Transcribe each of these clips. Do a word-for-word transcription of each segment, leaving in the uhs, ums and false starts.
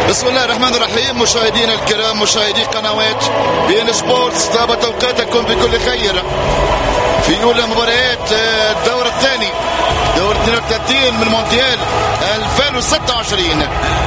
بسم الله الرحمن الرحيم. مشاهدينا الكرام، مشاهدي قنوات بي ان سبورتس، طابت اوقاتكم بكل خير في اولى مباريات الدور الثاني، دور اثنين وثلاثين من مونديال ألفين وستة وعشرين.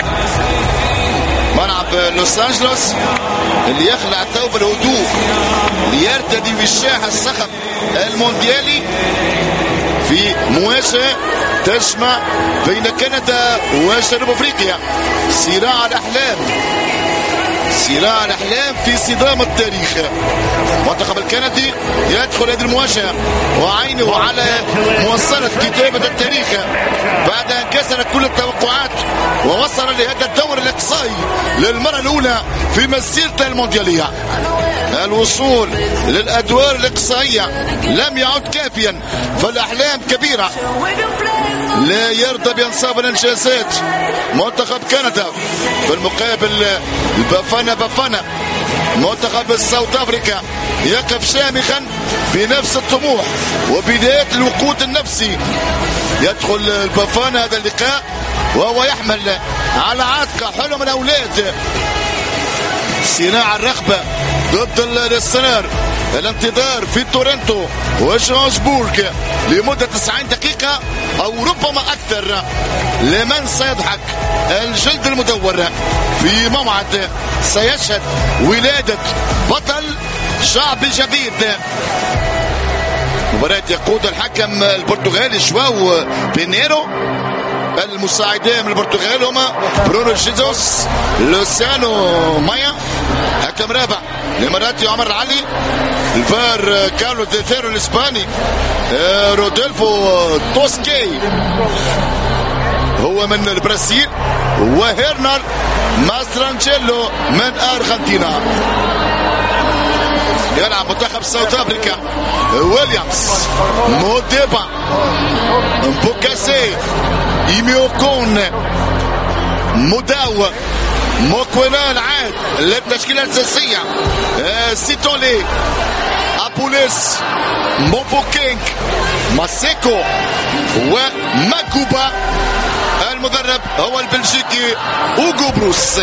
ملعب لوس أنجلوس اللي يخلع ثوب الهدوء ليرتدي وشاح الصخب المونديالي في مواجهة تجمع بين كندا وجنوب افريقيا. صراع الاحلام، صراع الاحلام في صدام التاريخ. المنتخب الكندي يدخل هذه المواجهه وعينه على مواصله كتابه التاريخ بعد ان كسر كل التوقعات ووصل لهذا الدور الاقصائي للمره الاولى في مسيرته الموندياليه. الوصول للادوار الاقصائيه لم يعد كافيا، فالاحلام كبيره. لا يرضى بانصاف الانجازات منتخب كندا، في المقابل البافانا بافانا منتخب ساوث افريكا يقف شامخا بنفس الطموح وبداية الوقود النفسي. يدخل البافانا هذا اللقاء وهو يحمل على عاتقه حلم الاولاد، صراع الرغبة ضد الاصرار، الانتظار في تورنتو وجوهانسبورغ لمدة تسعين دقيقة أو ربما أكثر لمن سيضحك الجلد المدور في موعد سيشهد ولادة بطل شعبي جديد. مباراة يقود الحكم البرتغالي جواو بينيرو. المساعدين من البرتغال هما برونو جيزوس، لوسيانو مايا، حكم رابع الاماراتي عمر العلي، الفار كارلو ديثيرو الاسباني، رودولفو توسكي هو من البرازيل، وهيرنر ماسترانجيلو من ارجنتينا. يلعب منتخب ساوث افريكا ويليامز، موديبا، بوكاسي، إيميوكون، مداو، موكوينان عاد للتشكيلة الأساسية، آه سيتولي، أبوليس، موبوكينج، ماسيكو وماكوبا. المدرب هو البلجيكي أوغو بروس.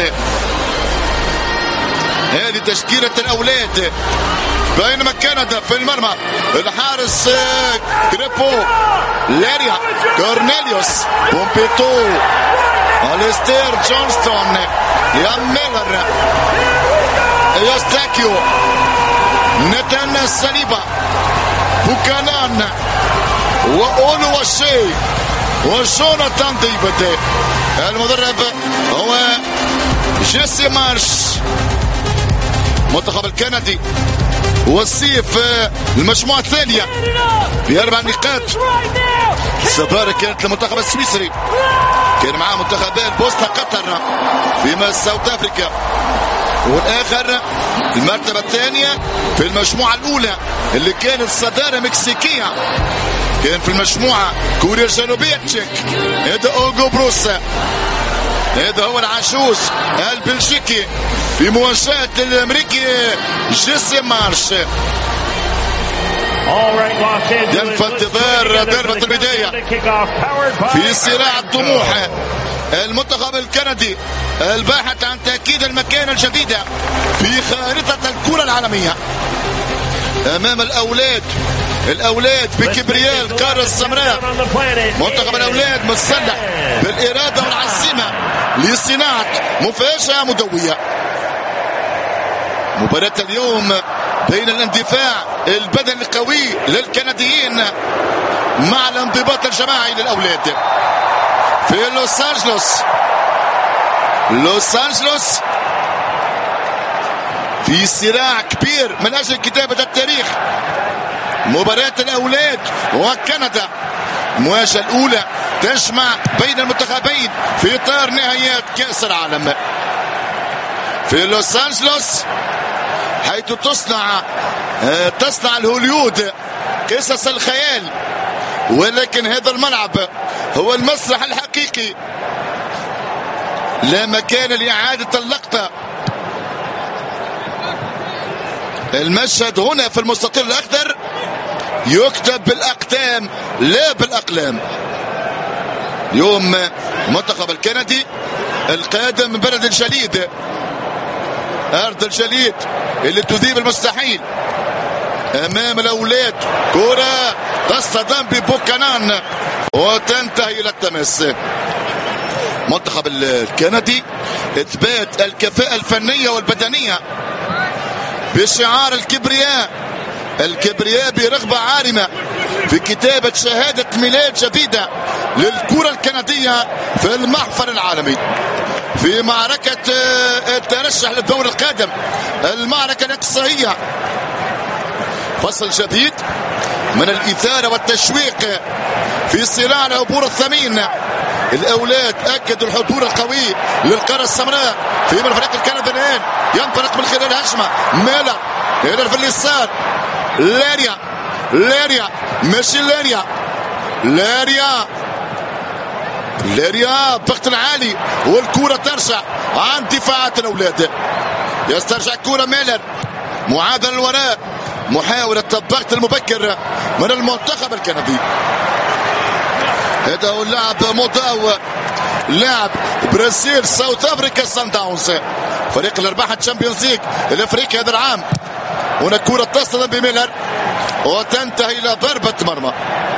هذه تشكيلة الأولاد. بينما كندا في المرمى الحارس كريبو، لاريا، كورنيليوس، بومبيتو، أليستير جونستون، يان ميلر، يوستاكيو، نتان ساليبا، بوكانان، وأولو وشي، وجوناثان ديفيد. المدرب هو جيسي مارش. المنتخب الكندي وصيف المجموعة الثانية بأربع نقاط. الصدارة كانت للمنتخب السويسري، كان معاه منتخبان بوسنا قطر فيما ساوث افريكا، والاخر المرتبة الثانية في المجموعة الأولى اللي كانت الصدارة مكسيكية، كان في المجموعة كوريا الجنوبية تشيك. هذا أوغو بروس، هذا هو العجوز البلجيكي في مواجهة الأمريكي جيسي مارش. ينفى انتظار ضربة البداية في صراع الطموح. المنتخب الكندي الباحث عن تأكيد المكانة الجديدة في خارطة الكرة العالمية أمام الأولاد، الأولاد بكبرياء القارة السمراء. منتخب الأولاد مسلح بالإرادة والعزيمة لصناعة مفاجأة مدوية. مباراة اليوم بين الاندفاع البدني القوي للكنديين مع الانضباط الجماعي للأولاد في لوس أنجلوس. لوس أنجلوس في صراع كبير من أجل كتابة التاريخ. مباراة الأولاد وكندا، المواجهة الأولى تجمع بين المنتخبين في إطار نهائيات كأس العالم في لوس أنجلوس، حيث تصنع تصنع الهوليود قصص الخيال، ولكن هذا الملعب هو المسرح الحقيقي. لا مكان لإعادة اللقطة. المشهد هنا في المستطيل الأخضر يكتب بالأقدام لا بالأقلام. اليوم المنتخب الكندي القادم من بلد الجليد، أرض الجليد اللي تذيب المستحيل أمام الأولاد. كرة تصطدم ببوكانان وتنتهي إلى التماس. منتخب الكندي إثبات الكفاءة الفنية والبدنية بشعار الكبرياء، الكبرياء برغبة عارمة في كتابة شهادة ميلاد جديدة للكرة الكندية في المحفل العالمي، في معركة الترشح للدور القادم، المعركة الإقصائية. فصل جديد من الإثارة والتشويق في صراع العبور الثمين. الأولاد أكدوا الحضور القوي للقارة السمراء في من الفريق الكندي. الآن ينطلق من خلال هجمة ميلا إلى في اليسار. لاريا لاريا ماشي لاريا لاريا لاريا ضغط العالي والكرة ترجع عن دفاعات الأولاد. يسترجع الكرة ميلر، معادلة الوراء، محاولة الضغط المبكر من المنتخب الكندي. هذا هو اللاعب موداو، لاعب برازيل ساوث افريكا سان داونز، فريق الارباح الشامبيونز ليج الافريقي هذا العام. هنا كرة تصطدم بميلر وتنتهي الى ضربة مرمى.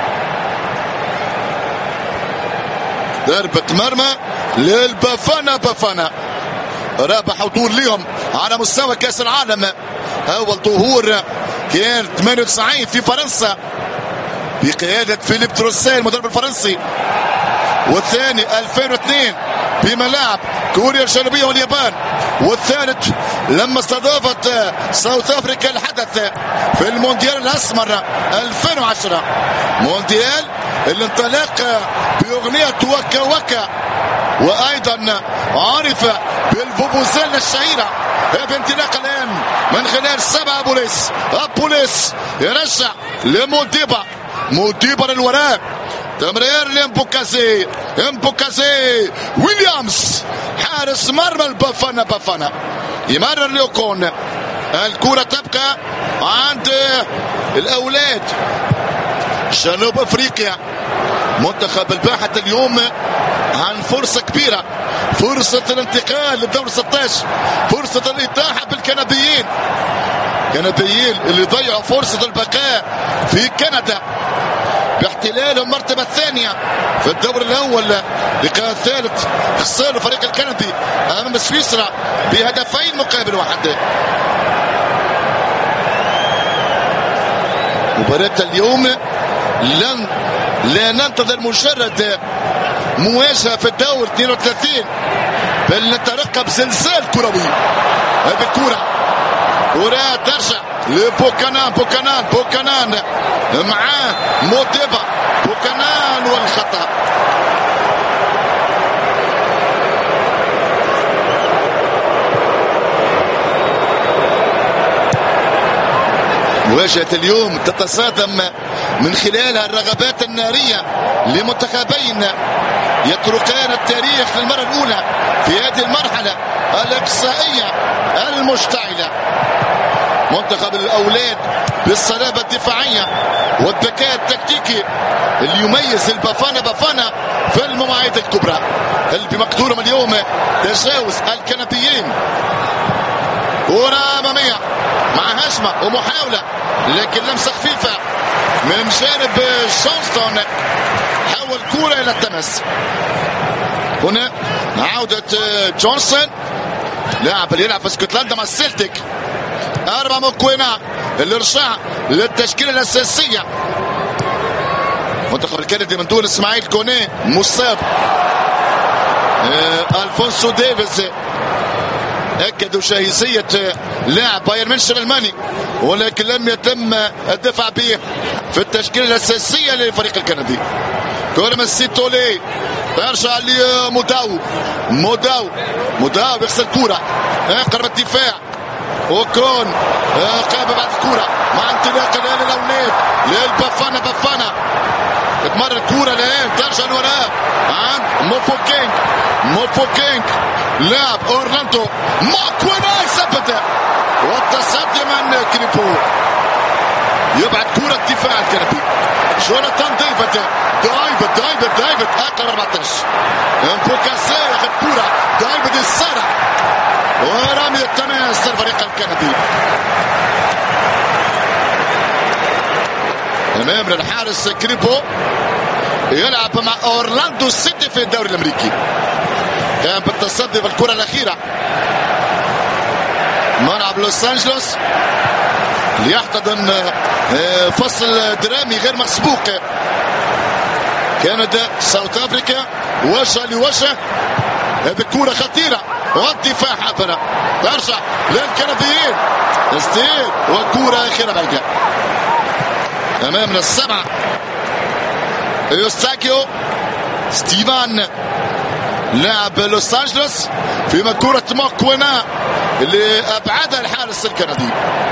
ضربة مرمى للبافانا. بافانا رابح حضور لهم على مستوى كاس العالم. اول ظهور كان ثمانية وتسعين في فرنسا بقيادة فيليب تروسيه المدرب الفرنسي، والثاني ألفين واثنين بملاعب كوريا الجنوبية واليابان، والثالث لما استضافت ساوث افريكا الحدث في المونديال الاسمر ألفين وعشرة. مونديال الانطلاق باغنية وكا وكا، وايضا عرف بالفوفوزيلا الشهيرة. هذا انطلاق الان من خلال سبعة بوليس. بوليس يرجع لموديبا، موديبا للوراء، تمرير لامبوكازي، امبوكازي ويليامز حارس مرمى البافانا. بافانا يمرر ليوكون، الكرة تبقى عند الأولاد جنوب أفريقيا. منتخب الباحث اليوم عن فرصة كبيرة، فرصة الانتقال للدور ستة عشر، فرصة الإتاحة بالكنديين. كنديين اللي ضيعوا فرصة البقاء في كندا باحتلال المرتبة الثانية في الدور الأول. لقاء الثالث خسر الفريق الكندي أمام سويسرا بهدفين مقابل واحد. مباراة اليوم لن لا ننتظر مجرد مواجهة في الدور اثنين وثلاثين، بل نترقب زلزال كروي. هذه الكرة كرة ترجع لبوكانان. بوكانان بوكانان معاه موديبا. بوكانان والخطأ. مواجهة اليوم تتصادم من خلالها الرغبات النارية لمنتخبين يطرقان التاريخ للمرة الأولى في هذه المرحلة الإقصائية المشتعلة. منتخب الأولاد بالصلابة الدفاعية والذكاء التكتيكي اللي يميز البافانا بافانا في المواعيد الكبرى، اللي بمقدورهم اليوم تجاوز الكنديين. كرة أمامية مع هجمة ومحاولة، لكن لمسة خفيفة من جانب جونستون، حول كرة إلى التماس. هنا عودة جونسون، لاعب اللي يلعب في اسكتلندا مع السلتيك. أربعة مكوينة الإرجاع للتشكيلة الأساسية. منتخب الكندي من دون إسماعيل كوني مصاب. ألفونسو ديفيز أكدوا جاهزية لاعب بايرن ميونخ الألماني، ولكن لم يتم الدفع به في التشكيلة الأساسية للفريق الكندي. كرة من سيتولي ترجع لموداو. موداو موداو يخسر الكرة، يقرب الدفاع وكون قابل بعد الكرة مع انطلاق الآن الأولاد للبافانا. بافانا تمر الكرة الآن ترجع لوراء عند موفوكينج. موفوكينج لاعب أورلاندو ماكوينا يثبت، والتصدي من كريبو يبعد كرة الدفاع الكندي. جوناثان ديفيد دايفيد دايفيد دايفيد آخر أربعة عشر. امبوكاسي ياخذ كرة الكندي. امام الحارس كريبو يلعب مع اورلاندو سيتي في الدوري الامريكي. كان بالتصدي بالكره الاخيره ملعب لوس انجلوس ليحتضن فصل درامي غير مسبوق. كندا ساوث افريكا وجه لوجه. هذه كرة خطيرة والدفاع حافرة ترجع للكنديين. استيل وكرة أخيرة بعيدة أمامنا السبعة. يوستاكيو ستيفان لاعب لوس أنجلوس في كرة موكوينا اللي أبعدها الحارس الكندي.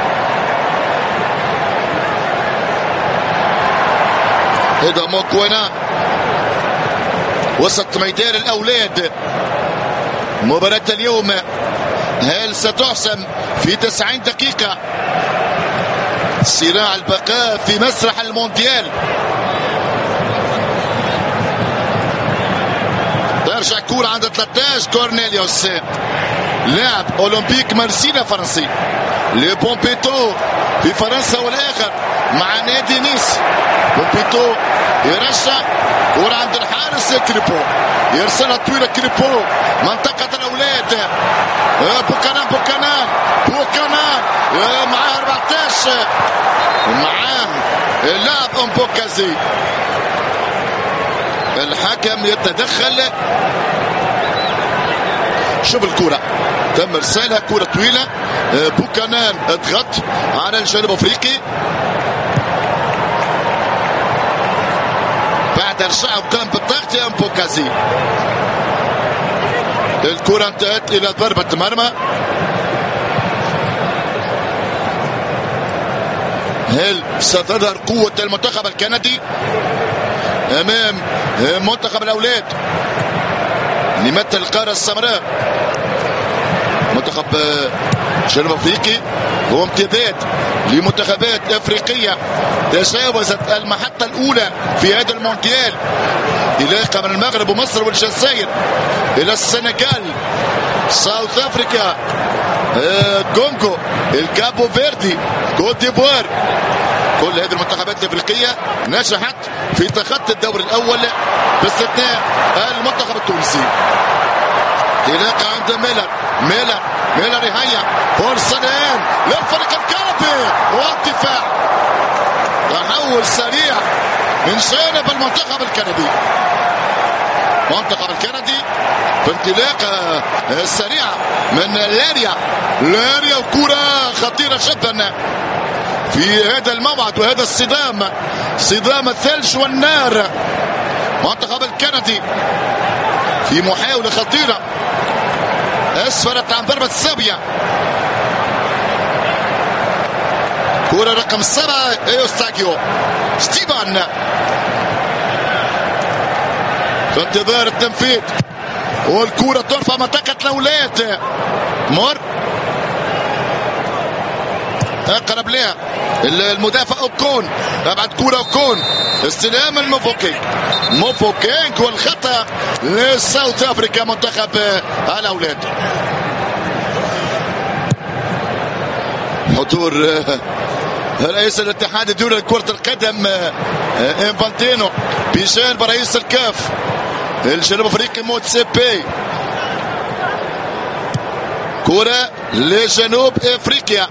هذا موكوينا وسط ميدان الأولاد. مباراة اليوم هل ستحسم في تسعين دقيقة؟ صراع البقاء في مسرح المونديال. ترجع كورة عند ثلاثة عشر كورنيليوس لاعب أولمبيك مارسيليا فرنسي. لبومبيتو في فرنسا والآخر مع نادي نيس. بومبيتو يرجع كورة عند الحارس كريبو يرسلها طويلة كريبو منطقة الأولاد. بوكانان بوكانان بوكانان معاه أربعة عشر معاه اللاعب أمبوكازي. الحكم يتدخل. شوف الكرة تم ارسالها كرة طويلة. بوكانان اضغط على الجانب الافريقي بعد رجع وقام بالضغط يا امبوكازي. الكرة انتهت الى ضربة مرمى. هل ستظهر قوة المنتخب الكندي امام منتخب الاولاد لمثل القارة السمراء؟ منتخب جنوب افريقي هو امتداد لمنتخبات افريقيه تجاوزت المحطه الاولى في هذا المونديال. إلاقة من المغرب ومصر والجزائر الى السنغال ساوث افريكا كونغو الكابو فيردي كوت ديفوار. كل هذه المنتخبات الافريقيه نجحت في تخطي الدور الاول باستثناء المنتخب التونسي. إلاقة عند ميلر ميلر ميلر يهيأ فرصة الآن للفريق الكندي والدفاع. تحول سريع من جانب المنتخب الكندي. المنتخب الكندي في انطلاقة سريعة من لاريا لاريا وكرة خطيرة جدا في هذا الموعد وهذا الصدام صدام الثلج والنار. المنتخب الكندي في محاولة خطيرة اسفرت عن ضربة الزاوية. كرة رقم سبعة يوستاكيو ستيفان في انتظار التنفيذ والكرة ترفع منطقة الأولاد. مر اقرب لها المدافع اوكون ابعد كرة اوكون استلام الموفوكينج موفوكينج والخطأ لساوث افريكا منتخب الاولاد. حضور رئيس الاتحاد الدولي لكرة القدم انفانتينو بجانب رئيس الكاف الجنوب افريقي موتسيبي. كرة لجنوب افريقيا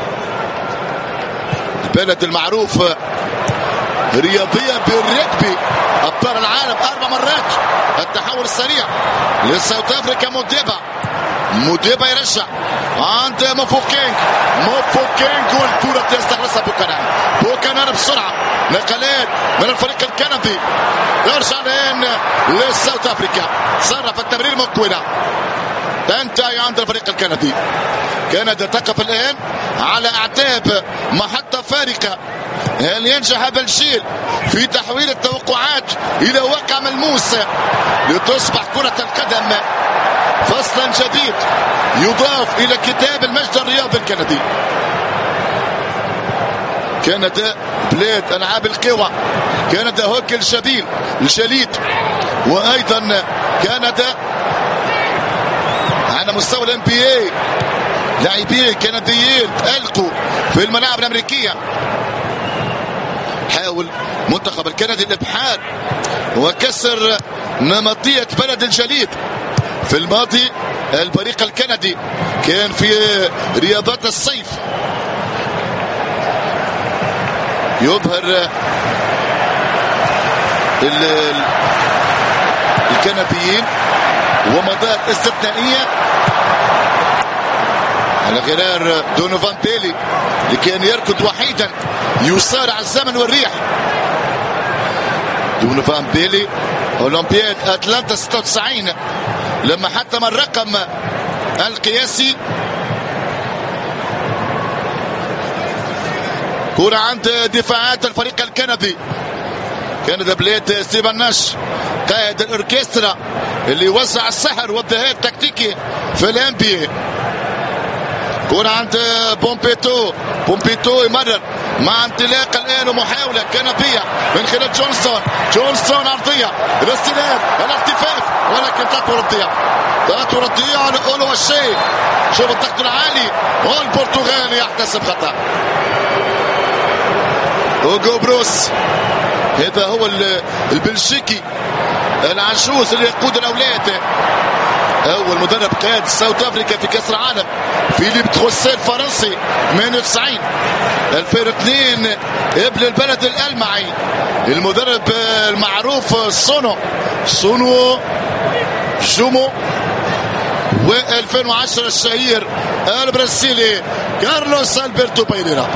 البلد المعروف رياضيا بالركبي ابطال العالم اربع مرات. التحول السريع لساوث افريكا موديبا موديبا يرجع عند موفوكينج موفوكينج والكرة تستخلصها بوكانان بوكانان بسرعة نقلات من الفريق الكندي يرجع الان لساوث افريكا. صرف التمرير موكوينا تنتهي عند الفريق الكندي. كندا تقف الان على اعتاب محطة فارقة. هل ينجح هذا الجيل في تحويل التوقعات الى واقع ملموس لتصبح كرة القدم فصلا جديد يضاف الى كتاب المجد الرياضي الكندي؟ كندا بلاد العاب القوى. كندا هوكي الجليد الجليد وايضا كندا على مستوى الام بي اي لاعبين كنديين تألقوا في الملاعب الأمريكية. حاول منتخب الكندي الإبحار وكسر نمطية بلد الجليد. في الماضي الفريق الكندي كان في رياضات الصيف يظهر الكنديين ومضات استثنائية على غرار دونوفان بيلي اللي كان يركض وحيدا يصارع الزمن والريح. دونوفان بيلي أولمبياد أتلانتا ستة وتسعين لما حتم الرقم القياسي. كرة عند دفاعات الفريق الكندي. كندا بلاد ستيفن ناش قائد الأوركسترا اللي وزع السحر والذهاب التكتيكي في الان بي اي. كرة عند بومبيتو. بومبيتو يمرر مع انطلاق الان ومحاولة كندية من خلال جونسون. جونسون عرضية الاستلام الالتفاف ولكن تطور الضياع. تطور الضياع على اولو الشيء. شوف الضغط العالي والبرتغالي يحتسب خطأ. اوغو بروس هذا هو البلجيكي العجوز اللي يقود الاولاد. اول مدرب قاد ساوث افريكا في كاس العالم. فيليب تروسيه الفرنسي ثمانية وتسعين ألفين واثنين ابن البلد الالمعي المدرب المعروف سونو سونو جومو. و2010 الشهير البرازيلي كارلوس البرتو بايريرا.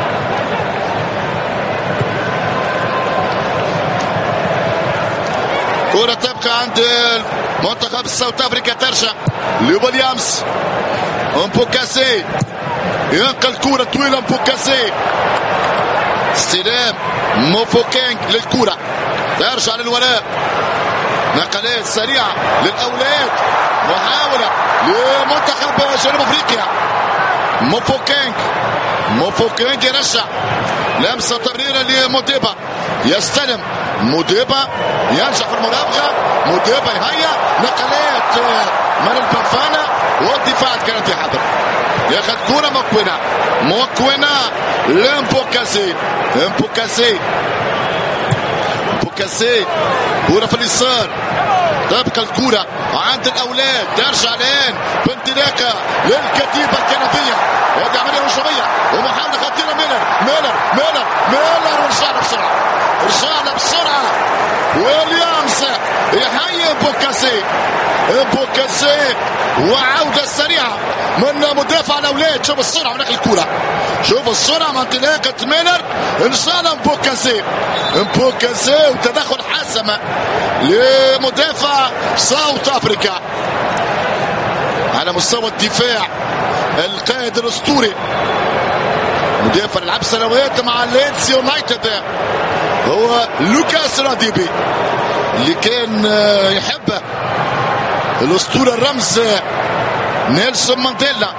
كرة تبقى عند منتخب ساوث افريكا ترجع لويليامز. امبوكاسي ينقل كرة طويلة. امبوكاسي استلام موفوكينغ للكرة ترجع للوراء. نقلات سريعة للأولاد. محاولة لمنتخب جنوب افريقيا. موفوكينغ موفوكينغ يرجع. لمسة تمريرة لموديبا يستلم. موديبا ينجح في المراوغة. موديبا يهيأ. نقلات من البافانا والدفاع الكندي حاضر. ياخذ كرة مكونة مكونة لامبوكاسي. امبوكاسي امبوكاسي كرة في اليسار. تبقى الكرة عند الأولاد. ترجع الآن بانطلاقة للكتيبة الكندية. هذه عملية هجومية ومحاولة خطيرة. ميلر ميلر ميلر ميلر ورجعنا بسرعة. رجعنا بسرعة. ويليامز يحيي بوكاسي. بوكاسي وعودة سريعة من مدافع الأولاد. شوف السرعة ونقل الكرة. شوف السرعة من انطلاقة ميلر. رجعنا بوكاسي. بوكاسي وتدخل حاسم لمدافع ساوث افريكا. على مستوى الدفاع القائد الاسطوري مدافع العاب سنوات مع ليدز يونايتد هو لوكاس راديبي اللي كان يحبه الاسطوره الرمز نيلسون مانديلا.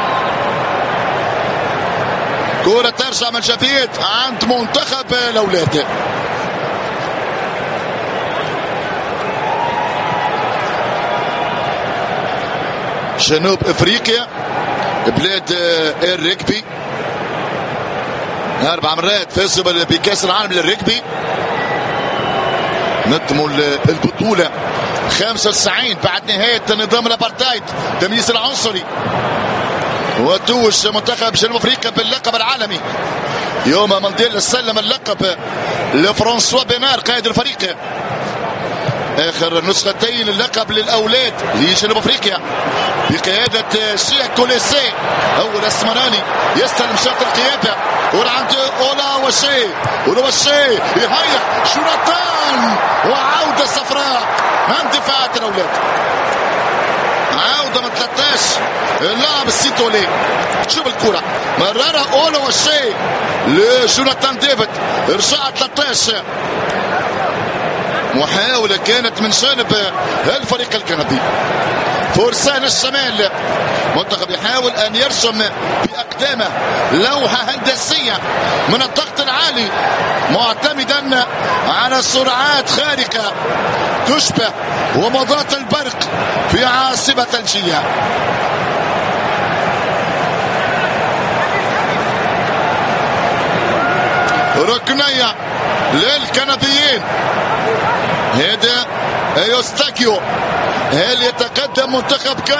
كرة ترجع من جديد عند منتخب الاولاد. جنوب افريقيا بلاد الركبي اربع مرات فازوا بكاس العالم للركبي. نتموا البطولة خمسة وتسعين بعد نهاية نظام الابارتايد التمييز العنصري. وتوج منتخب جنوب افريقيا باللقب العالمي يوم مانديلا سلم اللقب لفرانسوا بينار قائد الفريق. اخر نسختين اللقب للاولاد لجنوب افريقيا بقيادة شيخ كوليسي. اول اسمراني يستلم شرط القيادة. كرة عند اولا وشي. اولا وشي يهيأ شورتان وعودة صفراء من دفاعات الاولاد. عودة من ثلاثة عشر اللاعب السيتولي. شوف الكرة مررها اولا وشي لجوناثان ديفيد. ارجع ثلاثة عشر. محاولة كانت من جانب الفريق الكندي. فرسان الشمال منتخب يحاول ان يرسم باقدامه لوحة هندسية من الضغط العالي معتمدا على سرعات خارقة تشبه ومضات البرق في عاصفة ثلجية. ركنية للكنديين. هذا يوستاكيو. هل يتقدم منتخب